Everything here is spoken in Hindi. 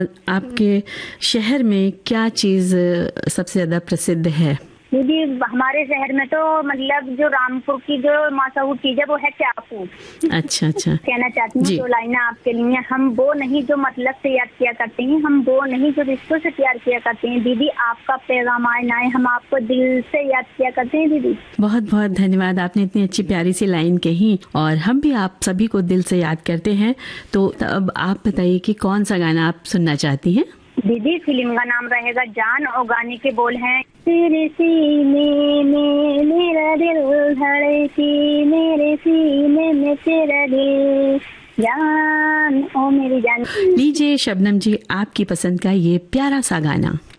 आपके शहर में क्या चीज़ सबसे ज़्यादा प्रसिद्ध है? दीदी हमारे शहर में तो मतलब जो रामपुर की जो मशहूर चीज है वो है चाकू। अच्छा अच्छा। कहना चाहती हूँ जी। जो लाइनें आपके लिए, हम वो नहीं जो मतलब से याद किया करते हैं, हम वो नहीं जो रिश्तों से प्यार किया करते हैं। दीदी आपका पैगाम आए ना आए, हम आपको दिल से याद किया करते हैं दीदी। बहुत बहुत धन्यवाद, आपने इतनी अच्छी प्यारी सी लाइन कही और हम भी आप सभी को दिल से याद करते हैं। तो अब आप बताइए कि कौन सा गाना आप सुनना चाहती हैं? दीदी फिल्म का नाम रहेगा जान और गाने के बोल हैं, तेरे सीने में मेरा दिल धड़की, मेरे सीने में तेरा दिल, जान ओ मेरी जान। लीजिए शबनम जी, आपकी पसंद का ये प्यारा सा गाना।